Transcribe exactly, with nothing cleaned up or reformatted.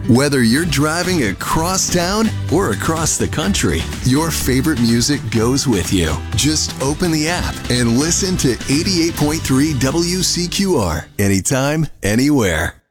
Whether you're driving across town or across the country, your favorite music goes with you. Just open the app and listen to eighty-eight point three W C Q R anytime, anywhere.